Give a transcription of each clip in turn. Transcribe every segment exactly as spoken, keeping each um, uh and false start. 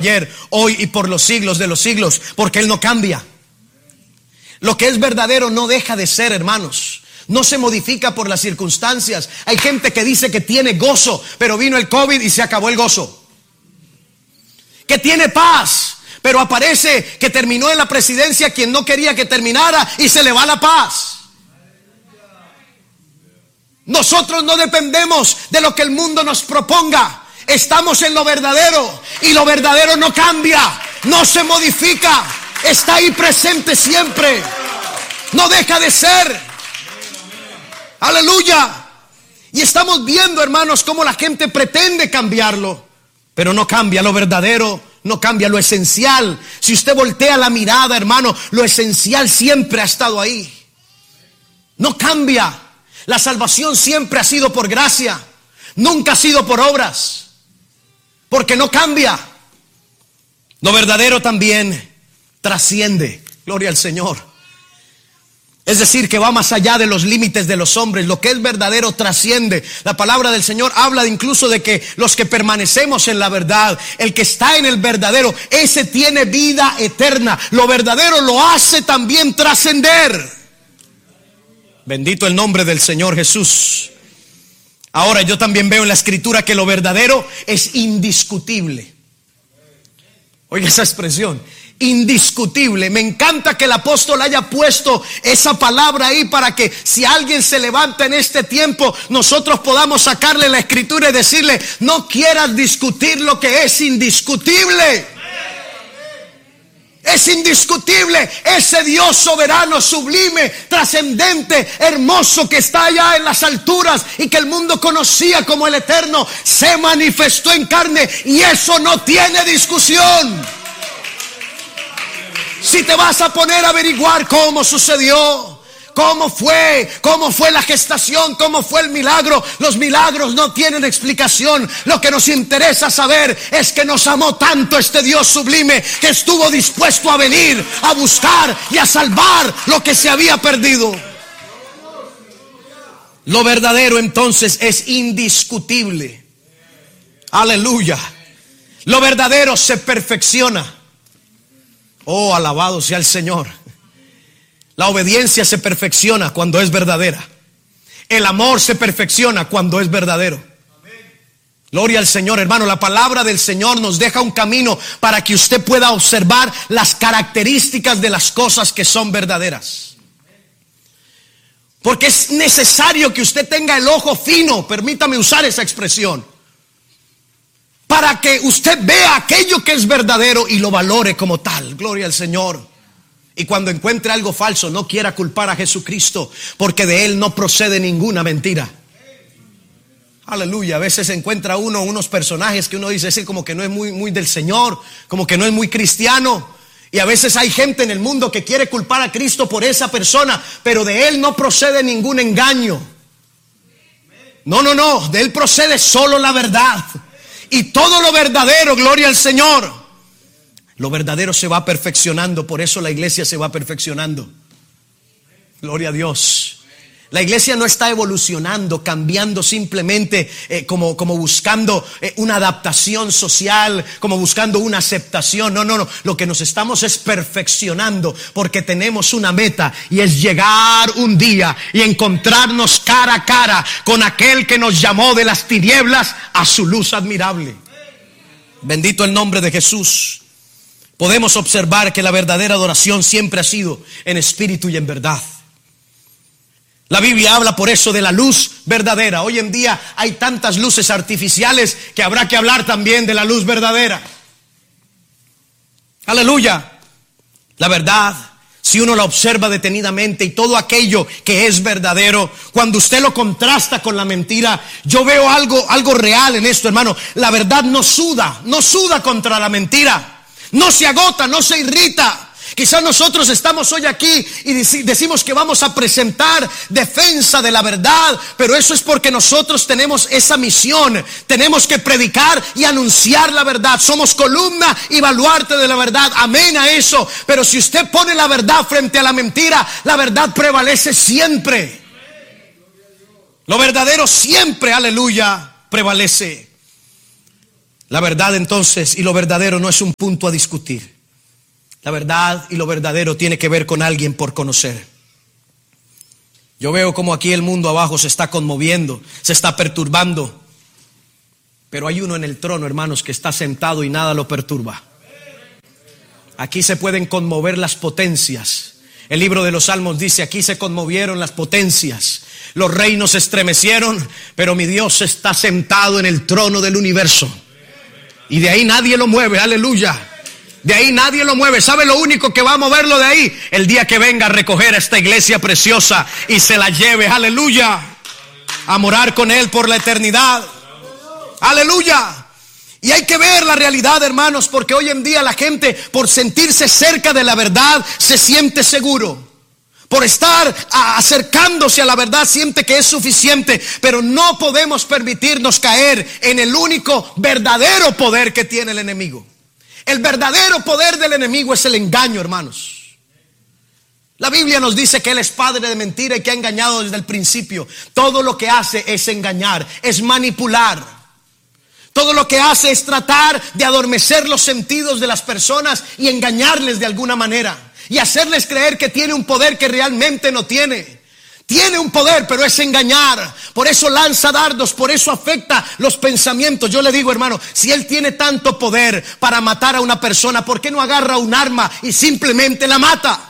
ayer, hoy y por los siglos de los siglos, porque Él no cambia. Lo que es verdadero no deja de ser, hermanos. No se modifica por las circunstancias. Hay gente que dice que tiene gozo, pero vino el COVID y se acabó el gozo. Que tiene paz, pero aparece que terminó en la presidencia quien no quería que terminara y se le va la paz. Nosotros no dependemos de lo que el mundo nos proponga. Estamos en lo verdadero y lo verdadero no cambia, no se modifica, está ahí presente siempre, no deja de ser. Aleluya. Y estamos viendo, hermanos, cómo la gente pretende cambiarlo, pero no cambia lo verdadero, no cambia lo esencial. Si usted voltea la mirada, hermano, lo esencial siempre ha estado ahí, no cambia. La salvación siempre ha sido por gracia, nunca ha sido por obras, porque no cambia. Lo verdadero también trasciende, gloria al Señor. Es decir, que va más allá de los límites de los hombres. Lo que es verdadero trasciende. La palabra del Señor habla incluso de que los que permanecemos en la verdad, el que está en el verdadero, ese tiene vida eterna. Lo verdadero lo hace también trascender. Bendito el nombre del Señor Jesús. Ahora yo también veo en la Escritura que lo verdadero es indiscutible. Oiga esa expresión, indiscutible. Me encanta que el apóstol haya puesto esa palabra ahí para que si alguien se levanta en este tiempo, nosotros podamos sacarle la Escritura y decirle: no quieras discutir lo que es indiscutible. Es indiscutible ese Dios soberano, sublime, trascendente, hermoso, que está allá en las alturas y que el mundo conocía como el Eterno, se manifestó en carne y eso no tiene discusión. Si te vas a poner a averiguar cómo sucedió, cómo fue, cómo fue la gestación, cómo fue el milagro, los milagros no tienen explicación. Lo que nos interesa saber es que nos amó tanto este Dios sublime que estuvo dispuesto a venir a buscar y a salvar lo que se había perdido. Lo verdadero entonces es indiscutible. Aleluya. Lo verdadero se perfecciona. Oh, alabado sea el Señor. La obediencia se perfecciona cuando es verdadera. El amor se perfecciona cuando es verdadero. Gloria al Señor, hermano. La palabra del Señor nos deja un camino para que usted pueda observar las características de las cosas que son verdaderas. Porque es necesario que usted tenga el ojo fino, permítame usar esa expresión, para que usted vea aquello que es verdadero y lo valore como tal. Gloria al Señor. Y cuando encuentre algo falso, no quiera culpar a Jesucristo, porque de Él no procede ninguna mentira. Aleluya. A veces encuentra uno unos personajes que uno dice, ese como que no es muy, muy del Señor, como que no es muy cristiano. Y a veces hay gente en el mundo que quiere culpar a Cristo por esa persona, pero de Él no procede ningún engaño. No, no, no, de Él procede solo la verdad. Y todo lo verdadero, gloria al Señor. Lo verdadero se va perfeccionando, por eso la iglesia se va perfeccionando. Gloria a Dios. La iglesia no está evolucionando, cambiando simplemente eh, como, como buscando eh, una adaptación social, como buscando una aceptación. No, no, no. Lo que nos estamos es perfeccionando porque tenemos una meta y es llegar un día y encontrarnos cara a cara con aquel que nos llamó de las tinieblas a su luz admirable. Bendito el nombre de Jesús. Podemos observar que la verdadera adoración siempre ha sido en espíritu y en verdad. La Biblia habla por eso de la luz verdadera. Hoy en día hay tantas luces artificiales que habrá que hablar también de la luz verdadera. Aleluya. La verdad, si uno la observa detenidamente y todo aquello que es verdadero, cuando usted lo contrasta con la mentira, yo veo algo, algo real en esto, hermano. La verdad no suda, no suda contra la mentira. No se agota, no se irrita. Quizás nosotros estamos hoy aquí y decimos que vamos a presentar defensa de la verdad, pero eso es porque nosotros tenemos esa misión. Tenemos que predicar y anunciar la verdad. Somos columna y baluarte de la verdad. Amén a eso. Pero si usted pone la verdad frente a la mentira, la verdad prevalece siempre. Lo verdadero siempre, aleluya, prevalece. La verdad entonces y lo verdadero no es un punto a discutir. La verdad y lo verdadero tiene que ver con alguien por conocer. Yo veo como aquí el mundo abajo se está conmoviendo, se está perturbando. Pero hay uno en el trono, hermanos, que está sentado y nada lo perturba. Aquí se pueden conmover las potencias. El libro de los Salmos dice, aquí se conmovieron las potencias. Los reinos se estremecieron, pero mi Dios está sentado en el trono del universo. Y de ahí nadie lo mueve, aleluya. De ahí nadie lo mueve. ¿Sabe lo único que va a moverlo de ahí? El día que venga a recoger a esta iglesia preciosa y se la lleve, aleluya, a morar con Él por la eternidad. Aleluya. Y hay que ver la realidad, hermanos, porque hoy en día la gente, por sentirse cerca de la verdad, se siente seguro. Por estar acercándose a la verdad siente que es suficiente. Pero no podemos permitirnos caer en el único verdadero poder que tiene el enemigo. El verdadero poder del enemigo es el engaño, hermanos. La Biblia nos dice que Él es padre de mentira y que ha engañado desde el principio. Todo lo que hace es engañar, es manipular. Todo lo que hace es tratar de adormecer los sentidos de las personas y engañarles de alguna manera. Y hacerles creer que tiene un poder que realmente no tiene. Tiene un poder, pero es engañar. Por eso lanza dardos, por eso afecta los pensamientos. Yo le digo, hermano, si Él tiene tanto poder para matar a una persona, ¿por qué no agarra un arma y simplemente la mata?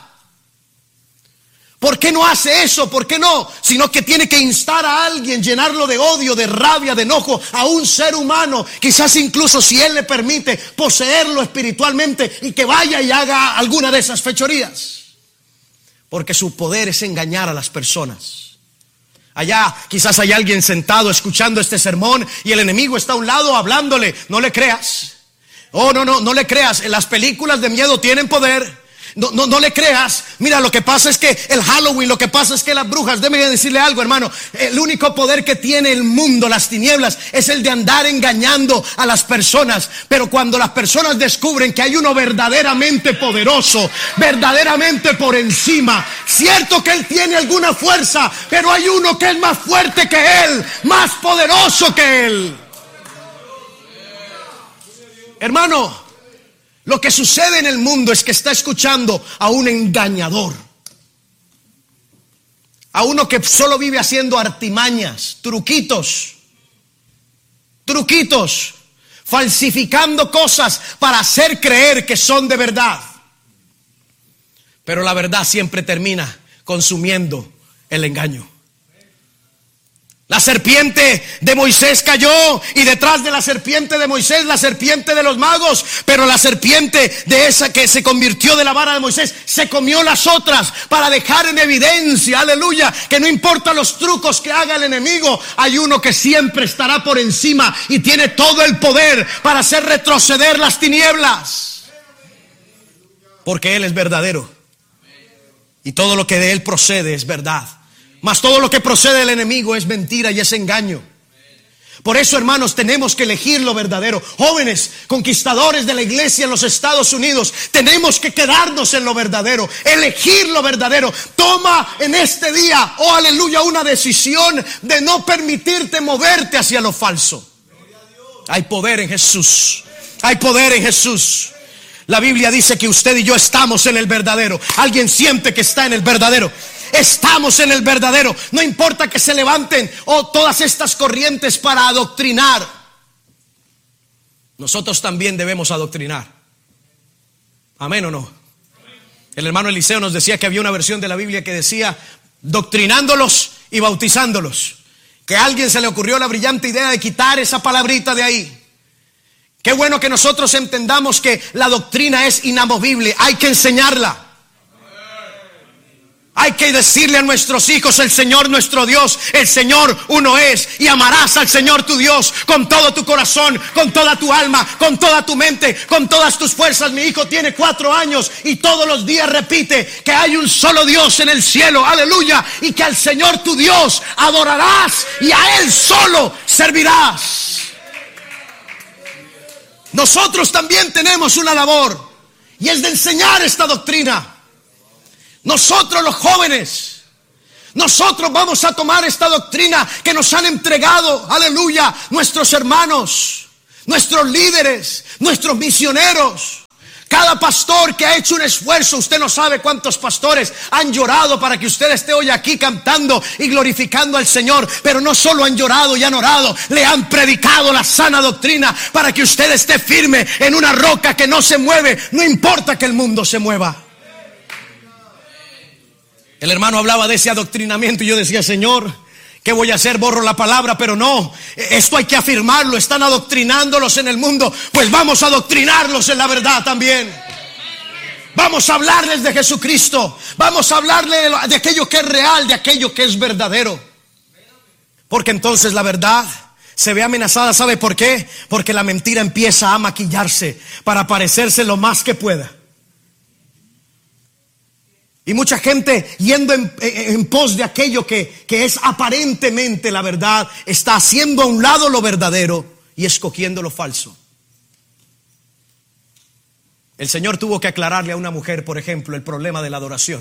¿Por qué no hace eso? ¿Por qué no? Sino que tiene que instar a alguien, llenarlo de odio, de rabia, de enojo a un ser humano. Quizás incluso si Él le permite poseerlo espiritualmente y que vaya y haga alguna de esas fechorías. Porque su poder es engañar a las personas. Allá quizás hay alguien sentado escuchando este sermón y el enemigo está a un lado hablándole. No le creas. Oh, no, no, no le creas. Las películas de miedo tienen poder. No, no, no le creas. Mira, lo que pasa es que el Halloween, lo que pasa es que las brujas, déjeme decirle algo, hermano. El único poder que tiene el mundo, las tinieblas, es el de andar engañando a las personas. Pero cuando las personas descubren que hay uno verdaderamente poderoso, verdaderamente por encima, cierto que Él tiene alguna fuerza, pero hay uno que es más fuerte que Él, más poderoso que Él. Hermano, lo que sucede en el mundo es que está escuchando a un engañador, a uno que solo vive haciendo artimañas, truquitos, truquitos, falsificando cosas para hacer creer que son de verdad. Pero la verdad siempre termina consumiendo el engaño. La serpiente de Moisés cayó y detrás de la serpiente de Moisés la serpiente de los magos, pero la serpiente de esa que se convirtió de la vara de Moisés se comió las otras para dejar en evidencia, aleluya, que no importa los trucos que haga el enemigo, hay uno que siempre estará por encima y tiene todo el poder para hacer retroceder las tinieblas, porque Él es verdadero y todo lo que de Él procede es verdad. Mas todo lo que procede del enemigo es mentira y es engaño. Por eso, hermanos, tenemos que elegir lo verdadero. Jóvenes, conquistadores de la iglesia en los Estados Unidos, tenemos que quedarnos en lo verdadero, elegir lo verdadero. Toma en este día, oh aleluya, una decisión de no permitirte moverte hacia lo falso. Hay poder en Jesús. Hay poder en Jesús. La Biblia dice que usted y yo estamos en el verdadero. ¿Alguien siente que está en el verdadero? Estamos en el verdadero. No importa que se levanten oh, todas estas corrientes para adoctrinar. Nosotros también debemos adoctrinar. ¿Amén o no? El hermano Eliseo nos decía que había una versión de la Biblia que decía doctrinándolos y bautizándolos. Que a alguien se le ocurrió la brillante idea de quitar esa palabrita de ahí. Qué bueno que nosotros entendamos que la doctrina es inamovible. Hay que enseñarla. Hay que decirle a nuestros hijos, el Señor nuestro Dios, el Señor uno es, y amarás al Señor tu Dios con todo tu corazón, con toda tu alma, con toda tu mente, con todas tus fuerzas. Mi hijo tiene cuatro años y todos los días repite que hay un solo Dios en el cielo, aleluya, y que al Señor tu Dios adorarás y a Él solo servirás. Nosotros también tenemos una labor y es de enseñar esta doctrina. Nosotros los jóvenes, nosotros vamos a tomar esta doctrina que nos han entregado, aleluya, nuestros hermanos. nuestros líderes, nuestros misioneros. Cada pastor que ha hecho un esfuerzo, usted no sabe cuántos pastores han llorado para que usted esté hoy aquí cantando y glorificando al Señor. Pero no solo han llorado y han orado, le han predicado la sana doctrina para que usted esté firme en una roca que no se mueve, no importa que el mundo se mueva. El hermano hablaba de ese adoctrinamiento y yo decía, Señor, ¿qué voy a hacer? Borro la palabra, pero no, esto hay que afirmarlo. Están adoctrinándolos en el mundo, pues vamos a adoctrinarlos en la verdad también. Vamos a hablarles de Jesucristo. Vamos a hablarles de, lo, de aquello que es real, de aquello que es verdadero. Porque entonces la verdad se ve amenazada. ¿Sabe por qué? Porque la mentira empieza a maquillarse para parecerse lo más que pueda. Y mucha gente yendo en, en, en pos de aquello que, que es aparentemente la verdad, está haciendo a un lado lo verdadero y escogiendo lo falso. El Señor tuvo que aclararle a una mujer, por ejemplo, el problema de la adoración.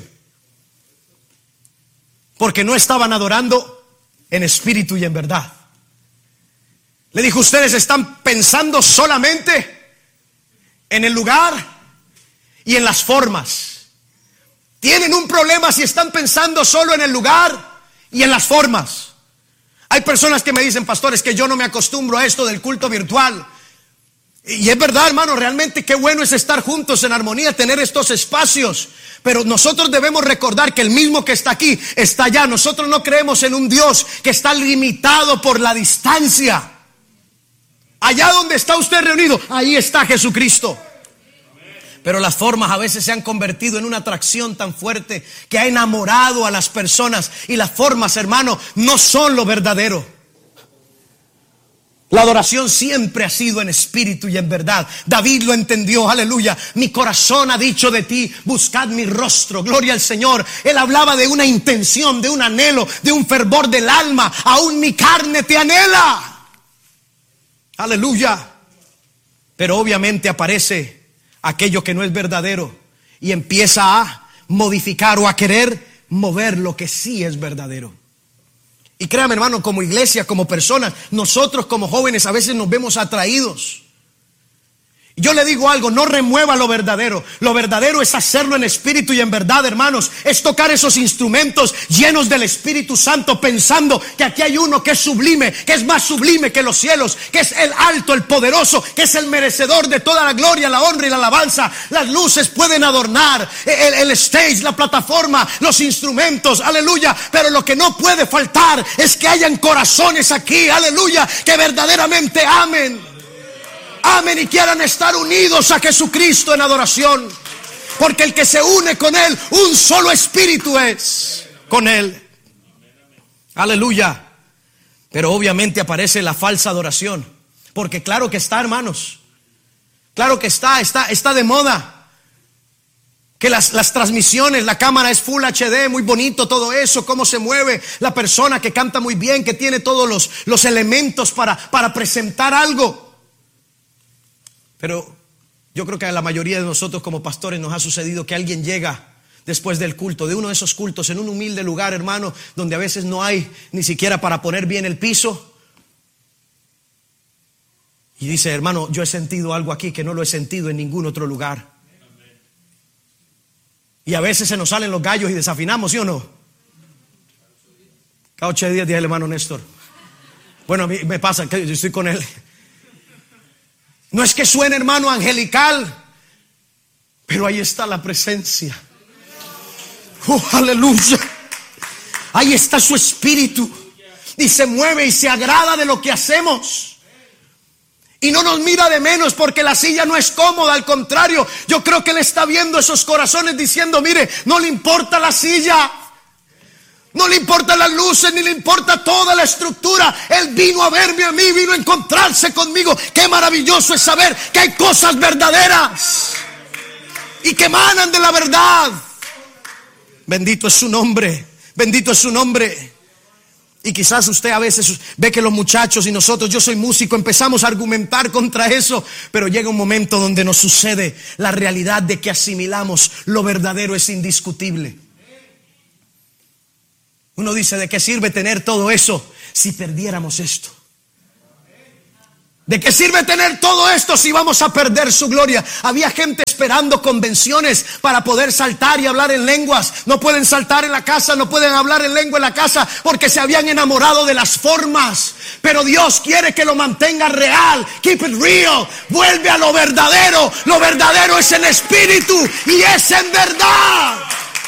Porque no estaban adorando en espíritu y en verdad. Le dijo, ustedes están pensando solamente en el lugar y en las formas. Tienen un problema si están pensando solo en el lugar y en las formas. Hay personas que me dicen, pastores, que yo no me acostumbro a esto del culto virtual. Y es verdad, hermano, realmente qué bueno es estar juntos en armonía, tener estos espacios. Pero nosotros debemos recordar que el mismo que está aquí está allá. Nosotros no creemos en un Dios que está limitado por la distancia. Allá donde está usted reunido, ahí está Jesucristo. Pero las formas a veces se han convertido en una atracción tan fuerte que ha enamorado a las personas. Y las formas, hermano, no son lo verdadero. La adoración siempre ha sido en espíritu y en verdad. David lo entendió, aleluya. Mi corazón ha dicho de ti, buscad mi rostro, gloria al Señor. Él hablaba de una intención, de un anhelo, de un fervor del alma. Aún mi carne te anhela. Aleluya. Pero obviamente aparece aquello que no es verdadero y empieza a modificar o a querer mover lo que sí es verdadero. Y créame, hermano, como iglesia, como personas, nosotros como jóvenes a veces nos vemos atraídos. Yo le digo algo, no remueva lo verdadero. Lo verdadero es hacerlo en espíritu y en verdad, hermanos. Es tocar esos instrumentos llenos del Espíritu Santo, pensando que aquí hay uno que es sublime, que es más sublime que los cielos, que es el alto, el poderoso, que es el merecedor de toda la gloria, la honra y la alabanza. Las luces pueden adornar el, el stage, la plataforma, los instrumentos, aleluya. Pero lo que no puede faltar es que hayan corazones aquí, aleluya, que verdaderamente amen. Amen y quieran estar unidos a Jesucristo en adoración. Porque el que se une con Él, un solo espíritu es con Él. Aleluya. Pero obviamente aparece la falsa adoración. Porque claro que está, hermanos. Claro que está, está, está de moda. Que las, las transmisiones, la cámara es Full H D, muy bonito todo eso, cómo se mueve la persona que canta muy bien, que tiene todos los, los elementos para, para presentar algo. Pero yo creo que a la mayoría de nosotros como pastores nos ha sucedido que alguien llega después del culto, de uno de esos cultos, en un humilde lugar, hermano, donde a veces no hay ni siquiera para poner bien el piso. Y dice, hermano, yo he sentido algo aquí que no lo he sentido en ningún otro lugar. Y a veces se nos salen los gallos y desafinamos, ¿sí o no? Cada ocho días, dice el hermano Néstor. Bueno, a mí me pasa que yo estoy con él. No es que suene, hermano, angelical, pero ahí está la presencia. Oh, aleluya. Ahí está su espíritu. Y se mueve y se agrada de lo que hacemos. Y no nos mira de menos porque la silla no es cómoda. Al contrario, yo creo que Él está viendo esos corazones diciendo, mire, no le importa la silla. No le importan las luces, ni le importa toda la estructura. Él vino a verme a mí, vino a encontrarse conmigo. Qué maravilloso es saber que hay cosas verdaderas y que emanan de la verdad. Bendito es su nombre, bendito es su nombre. Y quizás usted a veces ve que los muchachos y nosotros, yo soy músico, empezamos a argumentar contra eso. Pero llega un momento donde nos sucede la realidad de que asimilamos lo verdadero es indiscutible. Uno dice, ¿de qué sirve tener todo eso si perdiéramos esto? ¿De qué sirve tener todo esto si vamos a perder su gloria? Había gente esperando convenciones para poder saltar y hablar en lenguas. No pueden saltar en la casa, no pueden hablar en lengua en la casa porque se habían enamorado de las formas. Pero Dios quiere que lo mantenga real. Keep it real. Vuelve a lo verdadero. Lo verdadero es en espíritu y es en verdad.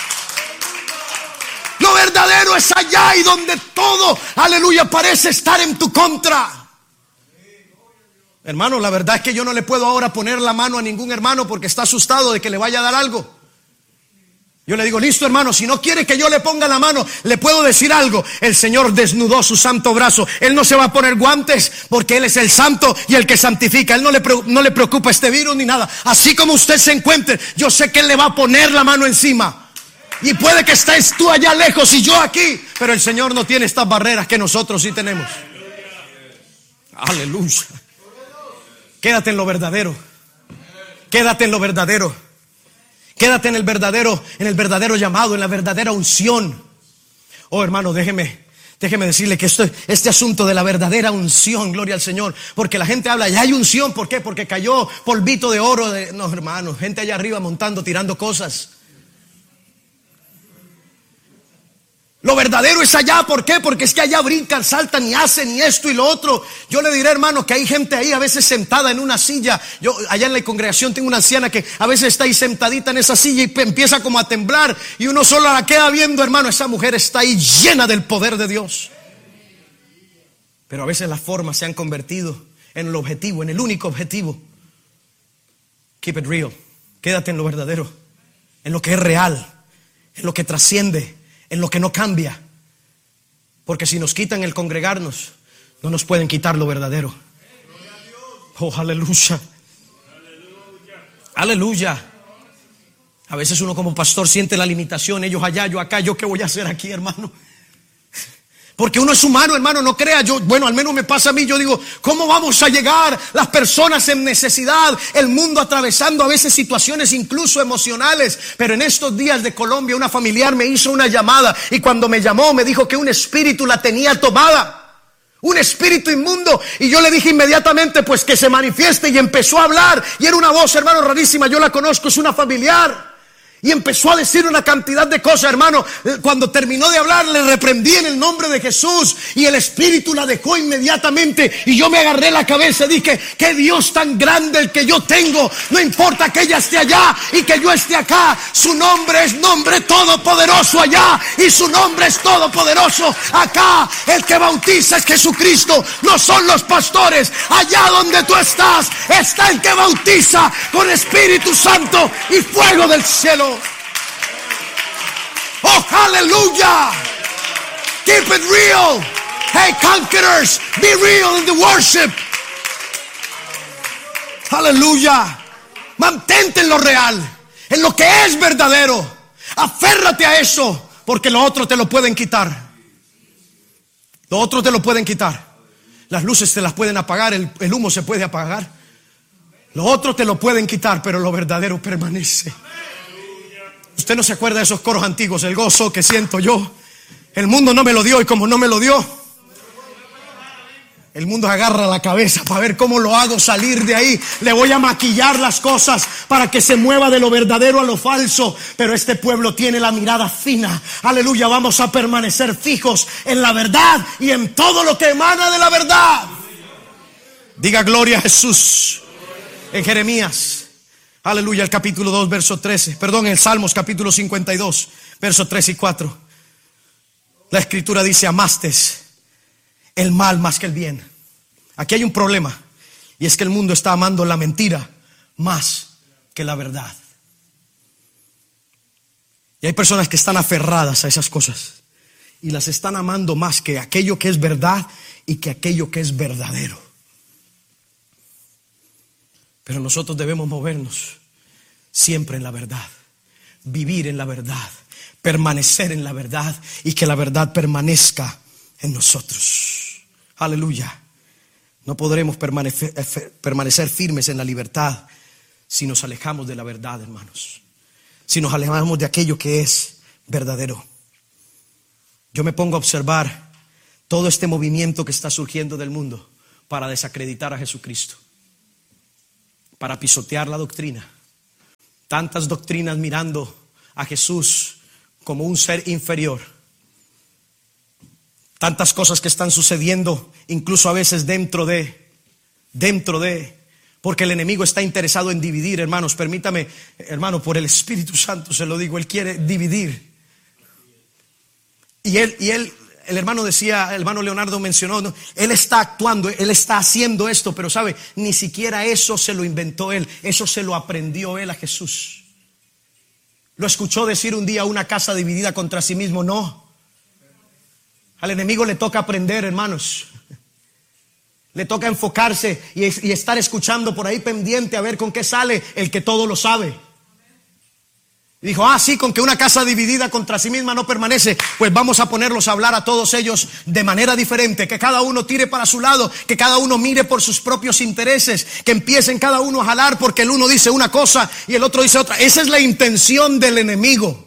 Lo verdadero es allá y donde todo, aleluya, parece estar en tu contra. Hermano, la verdad es que yo no le puedo ahora poner la mano a ningún hermano porque está asustado de que le vaya a dar algo. Yo le digo, listo hermano, si no quiere que yo le ponga la mano, le puedo decir algo. El Señor desnudó su santo brazo. Él no se va a poner guantes porque Él es el santo y el que santifica. Él no le, no le preocupa este virus ni nada. Así como usted se encuentre, yo sé que Él le va a poner la mano encima. Y puede que estés tú allá lejos y yo aquí, pero el Señor no tiene estas barreras que nosotros sí tenemos. Aleluya. Quédate en lo verdadero. Quédate en lo verdadero. Quédate en el verdadero, en el verdadero llamado, en la verdadera unción. Oh, hermano, déjeme, déjeme decirle que esto, este asunto de la verdadera unción, gloria al Señor, porque la gente habla, ya hay unción, ¿por qué? Porque cayó polvito de oro. De, no, hermano, gente allá arriba montando, tirando cosas. Lo verdadero es allá, ¿por qué? Porque es que allá brincan, saltan y hacen y esto y lo otro. Yo le diré, hermano, que hay gente ahí a veces sentada en una silla. Yo allá en la congregación tengo una anciana que a veces está ahí sentadita en esa silla y empieza como a temblar y uno solo la queda viendo, hermano. Esa mujer está ahí llena del poder de Dios. Pero a veces las formas se han convertido en el objetivo, en el único objetivo. Keep it real. Quédate en lo verdadero, en lo que es real, en lo que trasciende, en lo que no cambia. Porque si nos quitan el congregarnos, no nos pueden quitar lo verdadero. Oh, aleluya. Aleluya. A veces uno como pastor siente la limitación. Ellos allá, yo acá, yo qué voy a hacer aquí, hermano. Porque uno es humano, hermano, no crea. Yo, bueno, al menos me pasa a mí. Yo digo, ¿cómo vamos a llegar? Las personas en necesidad, el mundo atravesando a veces situaciones incluso emocionales. Pero en estos días de Colombia, una familiar me hizo una llamada y cuando me llamó me dijo que un espíritu la tenía tomada. Un espíritu inmundo. Y yo le dije inmediatamente, pues que se manifieste, y empezó a hablar. Y era una voz, hermano, rarísima. Yo la conozco, es una familiar. Y empezó a decir una cantidad de cosas, hermano. Cuando terminó de hablar, le reprendí en el nombre de Jesús. Y el espíritu la dejó inmediatamente. Y yo me agarré la cabeza y dije, qué Dios tan grande el que yo tengo. No importa que ella esté allá y que yo esté acá. Su nombre es nombre todopoderoso allá. Y su nombre es todopoderoso acá. El que bautiza es Jesucristo. No son los pastores. Allá donde tú estás, está el que bautiza con Espíritu Santo y fuego del cielo. Oh, hallelujah. Keep it real. Hey, conquerors, be real in the worship. Aleluya. Mantente en lo real, en lo que es verdadero. Aférrate a eso, porque lo otro te lo pueden quitar. Lo otro te lo pueden quitar. Las luces te las pueden apagar, el, el humo se puede apagar. Lo otro te lo pueden quitar, pero lo verdadero permanece. Usted no se acuerda de esos coros antiguos, el gozo que siento yo. El mundo no me lo dio y como no me lo dio, el mundo agarra la cabeza para ver cómo lo hago salir de ahí. Le voy a maquillar las cosas para que se mueva de lo verdadero a lo falso. Pero este pueblo tiene la mirada fina. Aleluya, vamos a permanecer fijos en la verdad y en todo lo que emana de la verdad. Diga gloria a Jesús. En Jeremías, aleluya, el capítulo dos, verso trece. Perdón, en Salmos capítulo cincuenta y dos, verso tres y cuatro. La escritura dice, amastes el mal más que el bien. Aquí hay un problema, y es que el mundo está amando la mentira más que la verdad. Y hay personas que están aferradas a esas cosas y las están amando más que aquello que es verdad y que aquello que es verdadero. Pero nosotros debemos movernos siempre en la verdad, vivir en la verdad, permanecer en la verdad y que la verdad permanezca en nosotros. Aleluya. No podremos permanecer, permanecer firmes en la libertad si nos alejamos de la verdad, hermanos. Si nos alejamos de aquello que es verdadero. Yo me pongo a observar todo este movimiento que está surgiendo del mundo para desacreditar a Jesucristo, para pisotear la doctrina. Tantas doctrinas mirando a Jesús como un ser inferior. Tantas cosas que están sucediendo, incluso a veces dentro de, dentro de, porque el enemigo está interesado en dividir, hermanos. Permítame, hermano, por el Espíritu Santo se lo digo, él quiere dividir. Y él, y él, el hermano decía, el hermano Leonardo mencionó, ¿no? Él está actuando, él está haciendo esto, pero sabe, ni siquiera eso se lo inventó él, eso se lo aprendió él a Jesús. Lo escuchó decir un día, una casa dividida contra sí mismo, no. Al enemigo le toca aprender, hermanos. Le toca enfocarse y, y estar escuchando por ahí pendiente a ver con qué sale el que todo lo sabe. Y dijo, ah, sí, con que una casa dividida contra sí misma no permanece, pues vamos a ponerlos a hablar a todos ellos de manera diferente, que cada uno tire para su lado, que cada uno mire por sus propios intereses, que empiecen cada uno a jalar porque el uno dice una cosa y el otro dice otra. Esa es la intención del enemigo.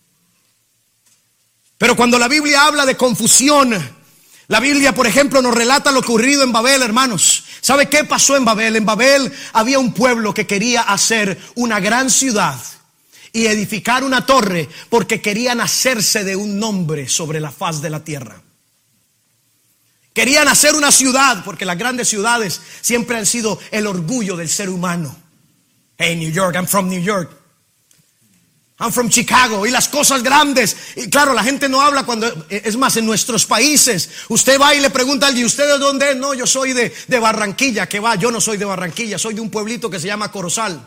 Pero cuando la Biblia habla de confusión, la Biblia, por ejemplo, nos relata lo ocurrido en Babel, hermanos. ¿Sabe qué pasó en Babel? En Babel había un pueblo que quería hacer una gran ciudad y edificar una torre porque querían hacerse de un nombre sobre la faz de la tierra. Querían hacer una ciudad porque las grandes ciudades siempre han sido el orgullo del ser humano. Hey, New York, I'm from New York. I'm from Chicago. Y las cosas grandes. Y claro, la gente no habla cuando, es más, en nuestros países, usted va y le pregunta a alguien, ¿usted de dónde es? No, yo soy de, de Barranquilla. ¿Qué va? Yo no soy de Barranquilla, soy de un pueblito que se llama Corozal.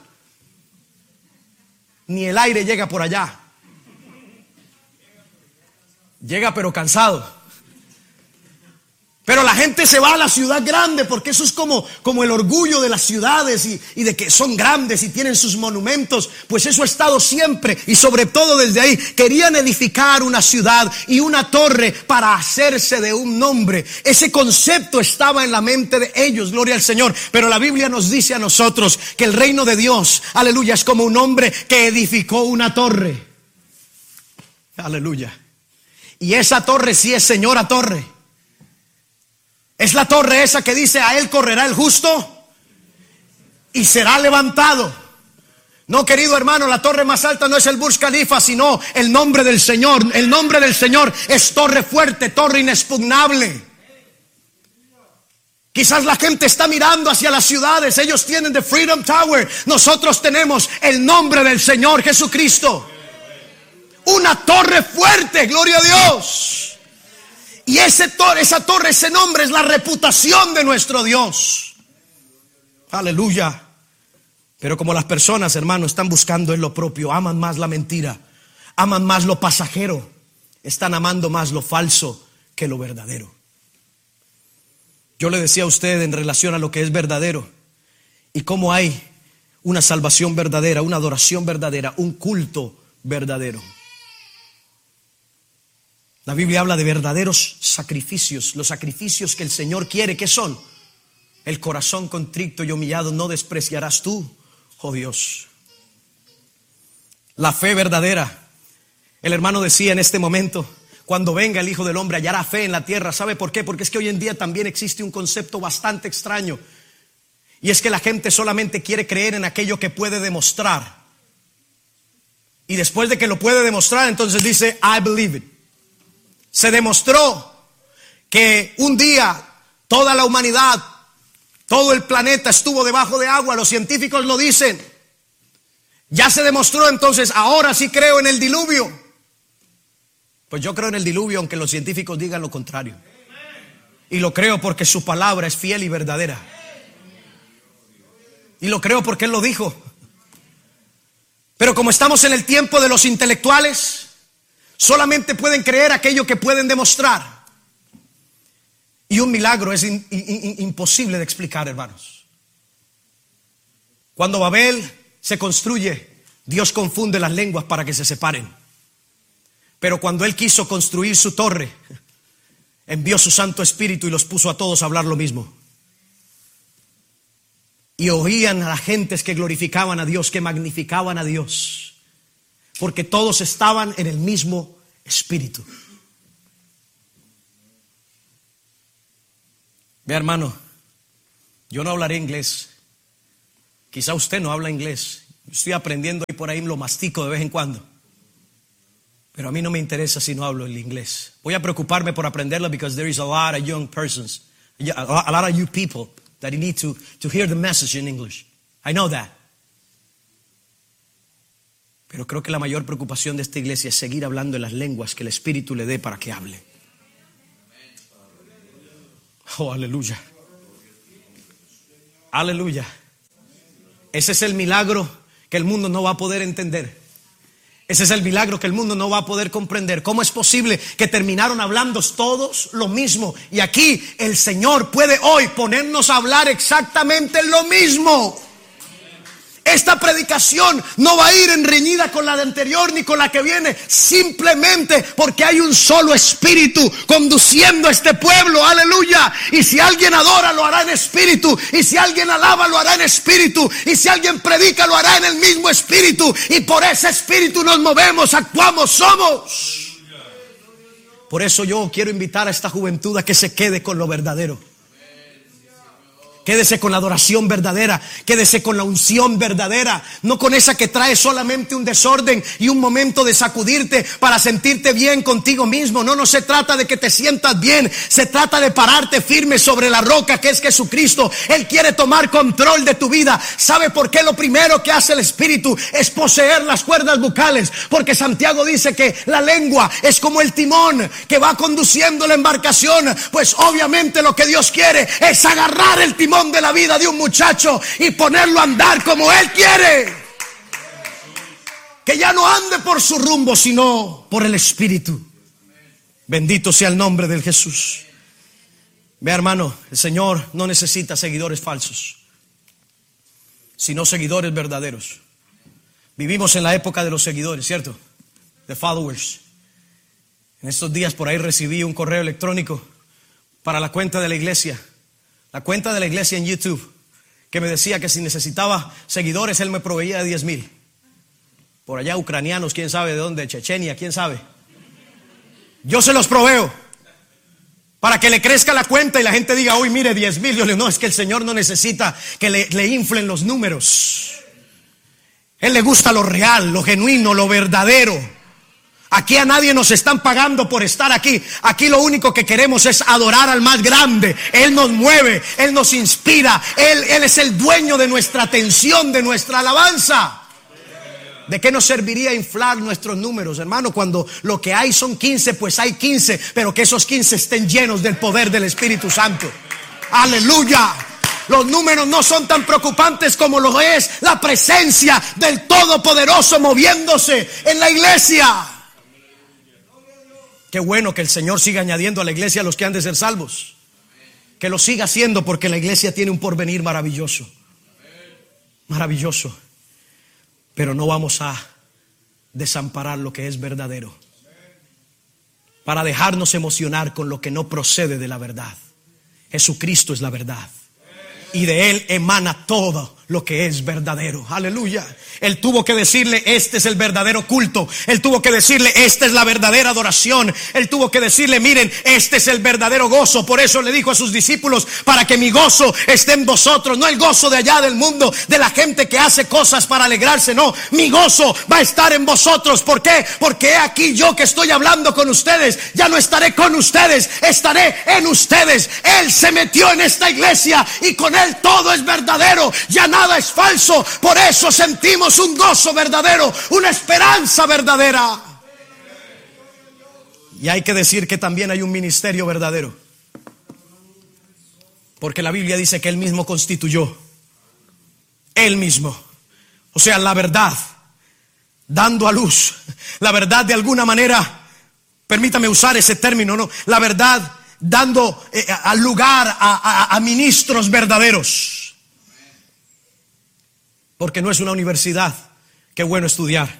Ni el aire llega por allá. Llega pero cansado. Pero la gente se va a la ciudad grande porque eso es como, como el orgullo de las ciudades y, y de que son grandes y tienen sus monumentos. Pues eso ha estado siempre y sobre todo desde ahí. Querían edificar una ciudad y una torre para hacerse de un nombre. Ese concepto estaba en la mente de ellos, gloria al Señor. Pero la Biblia nos dice a nosotros que el reino de Dios, aleluya, es como un hombre que edificó una torre. Aleluya. Y esa torre sí es señora torre. Es la torre esa que dice, a él correrá el justo y será levantado. No, querido hermano, la torre más alta no es el Burj Khalifa, sino el nombre del Señor. El nombre del Señor es torre fuerte, torre inexpugnable. Quizás la gente está mirando hacia las ciudades, ellos tienen the Freedom Tower. Nosotros tenemos el nombre del Señor Jesucristo. Una torre fuerte, gloria a Dios. Y ese torre, esa torre, ese nombre es la reputación de nuestro Dios. Aleluya. Pero como las personas, hermano, están buscando en lo propio, aman más la mentira, aman más lo pasajero, están amando más lo falso que lo verdadero. Yo le decía a usted en relación a lo que es verdadero y cómo hay una salvación verdadera, una adoración verdadera, un culto verdadero. La Biblia habla de verdaderos sacrificios, los sacrificios que el Señor quiere. ¿Qué son? El corazón contrito y humillado no despreciarás tú, oh Dios. La fe verdadera. El hermano decía en este momento, cuando venga el Hijo del Hombre hallará fe en la tierra. ¿Sabe por qué? Porque es que hoy en día también existe un concepto bastante extraño. Y es que la gente solamente quiere creer en aquello que puede demostrar. Y después de que lo puede demostrar, entonces dice, I believe it. Se demostró que un día toda la humanidad, todo el planeta estuvo debajo de agua. Los científicos lo dicen. Ya se demostró, entonces ahora sí creo en el diluvio. Pues yo creo en el diluvio aunque los científicos digan lo contrario. Y lo creo porque su palabra es fiel y verdadera. Y lo creo porque Él lo dijo. Pero como estamos en el tiempo de los intelectuales, solamente pueden creer aquello que pueden demostrar. Y un milagro es in, in, imposible de explicar, hermanos. Cuando Babel se construye, Dios confunde las lenguas para que se separen. Pero cuando Él quiso construir su torre, envió su Santo Espíritu y los puso a todos a hablar lo mismo. Y oían a las gentes que glorificaban a Dios, que magnificaban a Dios. Porque todos estaban en el mismo espíritu. Vea, hermano, Yo no hablaré inglés. Quizá usted no habla inglés. Yo estoy aprendiendo y por ahí lo mastico de vez en cuando. Pero a mí no me interesa si no hablo el inglés. Voy a preocuparme por aprenderlo because there is a lot of young persons, a lot of you people that need to, to hear the message in English. I know that. Pero creo que la mayor preocupación de esta iglesia es seguir hablando en las lenguas que el Espíritu le dé para que hable. Oh, aleluya. Aleluya. Ese es el milagro que el mundo no va a poder entender. Ese es el milagro que el mundo no va a poder comprender. ¿Cómo es posible que terminaron hablando todos lo mismo? Y aquí el Señor puede hoy ponernos a hablar exactamente lo mismo. Esta predicación no va a ir enreñida con la de anterior ni con la que viene, simplemente porque hay un solo espíritu conduciendo a este pueblo, aleluya. Y si alguien adora, lo hará en espíritu, y si alguien alaba, lo hará en espíritu, y si alguien predica, lo hará en el mismo espíritu, y por ese espíritu nos movemos, actuamos, somos. Por eso yo quiero invitar a esta juventud a que se quede con lo verdadero. Quédese con la adoración verdadera, quédese con la unción verdadera, no con esa que trae solamente un desorden y un momento de sacudirte para sentirte bien contigo mismo. No, no se trata de que te sientas bien, se trata de pararte firme sobre la roca que es Jesucristo. Él quiere tomar control de tu vida. ¿Sabe por qué? Lo primero que hace el Espíritu es poseer las cuerdas vocales, porque Santiago dice que la lengua es como el timón que va conduciendo la embarcación. Pues obviamente lo que Dios quiere es agarrar el timón de la vida de un muchacho y ponerlo a andar como Él quiere. Que ya no ande por su rumbo, sino por el Espíritu. Bendito sea el nombre del Jesús. Ve, hermano, el Señor no necesita seguidores falsos, sino seguidores verdaderos. Vivimos en la época de los seguidores, ¿cierto? The followers. En estos días por ahí recibí un correo electrónico para la cuenta de la iglesia. La cuenta de la iglesia en YouTube, que me decía que si necesitaba seguidores, él me proveía de diez mil. Por allá ucranianos, quién sabe de dónde, Chechenia, quién sabe. Yo se los proveo para que le crezca la cuenta y la gente diga, uy, mire, diez mil. Yo le digo, no, es que el Señor no necesita que le, le inflen los números. Él le gusta lo real, lo genuino, lo verdadero. Aquí a nadie nos están pagando por estar aquí. Aquí lo único que queremos es adorar al más grande. Él nos mueve, Él nos inspira. Él, Él es el dueño de nuestra atención, de nuestra alabanza. ¿De qué nos serviría inflar nuestros números, hermano? Cuando lo que hay son quince, pues hay quince. Pero que esos quince estén llenos del poder del Espíritu Santo. Aleluya. Los números no son tan preocupantes como lo es la presencia del Todopoderoso moviéndose en la iglesia. Qué bueno que el Señor siga añadiendo a la iglesia a los que han de ser salvos. Que lo siga haciendo, porque la iglesia tiene un porvenir maravilloso. Maravilloso. Pero no vamos a desamparar lo que es verdadero, para dejarnos emocionar con lo que no procede de la verdad. Jesucristo es la verdad, y de Él emana todo lo que es verdadero. Aleluya. Él tuvo que decirle, este es el verdadero culto. Él tuvo que decirle, esta es la verdadera adoración. Él tuvo que decirle, miren, este es el verdadero gozo. Por eso le dijo a sus discípulos, para que mi gozo esté en vosotros. No el gozo de allá del mundo, de la gente que hace cosas para alegrarse. No, mi gozo va a estar en vosotros. ¿Por qué? Porque he aquí yo que estoy hablando con ustedes, ya no estaré con ustedes, estaré en ustedes. Él se metió en esta iglesia y con Él todo es verdadero. Ya nada es falso. Por eso sentimos un gozo verdadero, una esperanza verdadera. Y hay que decir que también hay un ministerio verdadero, porque la Biblia dice que Él mismo constituyó, Él mismo, o sea, la verdad, dando a luz la verdad de alguna manera. Permítame usar ese término, ¿no? La verdad dando eh, al lugar a, a, a ministros verdaderos. Porque no es una universidad. Qué bueno estudiar.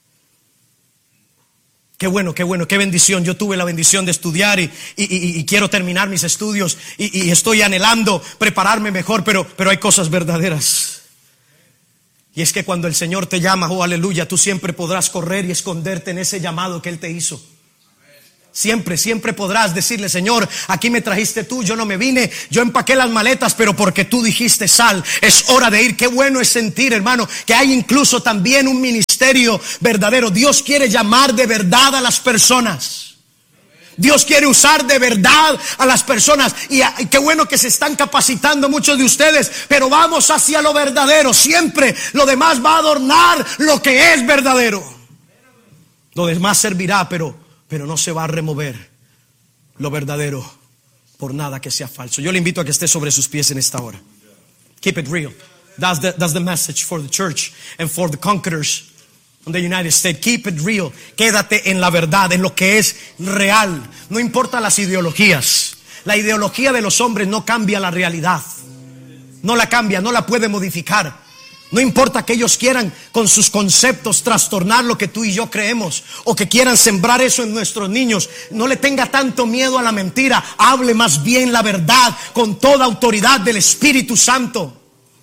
Qué bueno, qué bueno, qué bendición. Yo tuve la bendición de estudiar y, y, y, y quiero terminar mis estudios y, y estoy anhelando prepararme mejor, pero, pero hay cosas verdaderas. Y es que cuando el Señor te llama, oh aleluya, tú siempre podrás correr y esconderte en ese llamado que Él te hizo. Siempre, siempre podrás decirle: Señor, aquí me trajiste tú, yo no me vine, yo empaqué las maletas, pero porque tú dijiste sal, es hora de ir. Qué bueno es sentir, hermano, que hay incluso también un ministerio verdadero. Dios quiere llamar de verdad a las personas. Dios quiere usar de verdad a las personas. Y, a, y qué bueno que se están capacitando muchos de ustedes, pero vamos hacia lo verdadero. Siempre lo demás va a adornar lo que es verdadero. Lo demás servirá, pero Pero no se va a remover lo verdadero por nada que sea falso. Yo le invito a que esté sobre sus pies en esta hora. Keep it real. That's the, that's the message for the church and for the conquerors in the United States. Keep it real. Quédate en la verdad, en lo que es real. No importa las ideologías. La ideología de los hombres no cambia la realidad. No la cambia, no la puede modificar. No importa que ellos quieran con sus conceptos trastornar lo que tú y yo creemos, o que quieran sembrar eso en nuestros niños. No le tenga tanto miedo a la mentira. Hable más bien la verdad con toda autoridad del Espíritu Santo.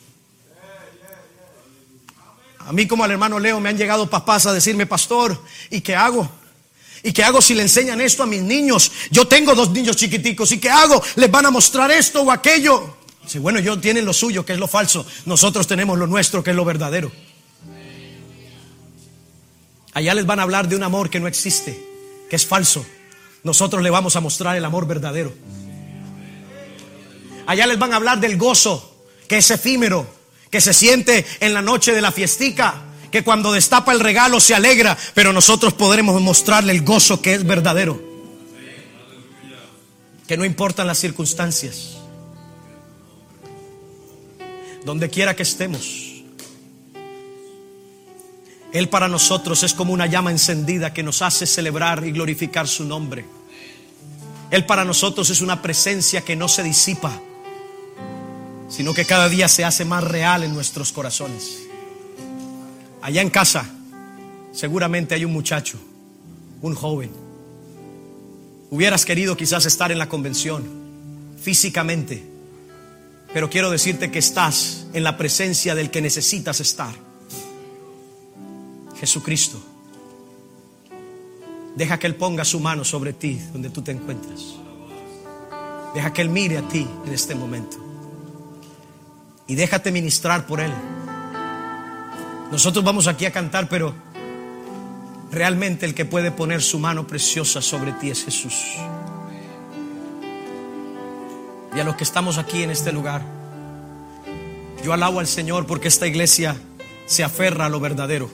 A mí, como al hermano Leo, me han llegado papás a decirme: pastor, ¿y qué hago? ¿Y qué hago si le enseñan esto a mis niños? Yo tengo dos niños chiquiticos. ¿Y qué hago? ¿Les van a mostrar esto o aquello? Dice: bueno, ellos tienen lo suyo, que es lo falso. Nosotros tenemos lo nuestro, que es lo verdadero. Allá les van a hablar de un amor que no existe, que es falso. Nosotros le vamos a mostrar el amor verdadero. Allá les van a hablar del gozo, que es efímero, que se siente en la noche de la fiestica, que cuando destapa el regalo se alegra. Pero nosotros podremos mostrarle el gozo que es verdadero, que no importan las circunstancias. Donde quiera que estemos, Él para nosotros es como una llama encendida que nos hace celebrar y glorificar su nombre. Él para nosotros es una presencia que no se disipa, sino que cada día se hace más real en nuestros corazones. Allá en casa seguramente hay un muchacho, un joven. Hubieras querido quizás estar en la convención físicamente, pero quiero decirte que estás en la presencia del que necesitas estar, Jesucristo. Deja que Él ponga su mano sobre ti donde tú te encuentras. Deja que Él mire a ti en este momento y déjate ministrar por Él. Nosotros vamos aquí a cantar, pero realmente el que puede poner su mano preciosa sobre ti es Jesús. Y a los que estamos aquí en este lugar, yo alabo al Señor porque esta iglesia se aferra a lo verdadero.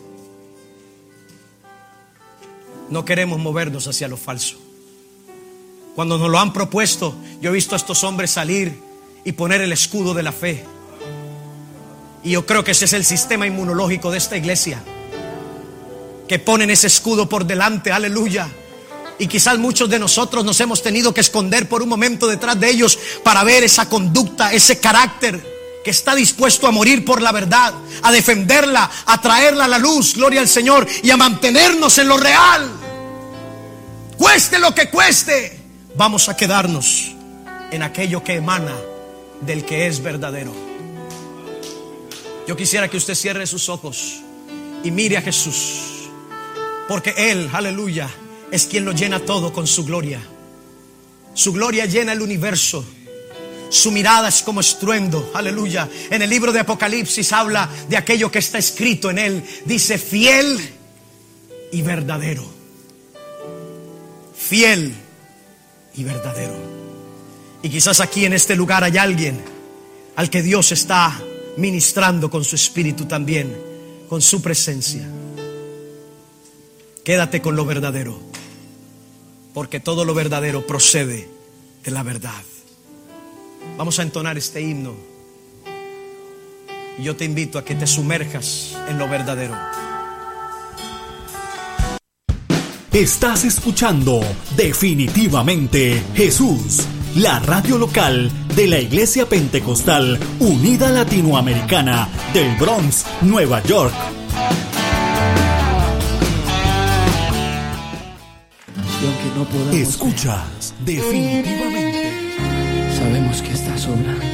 No queremos movernos hacia lo falso. Cuando nos lo han propuesto, yo he visto a estos hombres salir y poner el escudo de la fe. Y yo creo que ese es el sistema inmunológico de esta iglesia, que ponen ese escudo por delante, aleluya. Y quizás muchos de nosotros nos hemos tenido que esconder por un momento detrás de ellos para ver esa conducta, ese carácter que está dispuesto a morir por la verdad, a defenderla, a traerla a la luz, gloria al Señor, y a mantenernos en lo real. Cueste lo que cueste, vamos a quedarnos en aquello que emana del que es verdadero. Yo quisiera que usted cierre sus ojos y mire a Jesús, porque Él, aleluya, es quien lo llena todo con su gloria. Su gloria llena el universo. Su mirada es como estruendo, aleluya. En el libro de Apocalipsis habla de aquello que está escrito en él. Dice: fiel y verdadero. Fiel y verdadero. Y quizás aquí en este lugar hay alguien al que Dios está ministrando con su espíritu también, con su presencia. Quédate con lo verdadero, porque todo lo verdadero procede de la verdad. Vamos a entonar este himno y yo te invito a que te sumerjas en lo verdadero. Estás escuchando Definitivamente Jesús, la radio local de la Iglesia Pentecostal Unida Latinoamericana del Bronx, Nueva York. Y aunque no podamos Escuchas Definitivamente. ver, sabemos que estás obrando.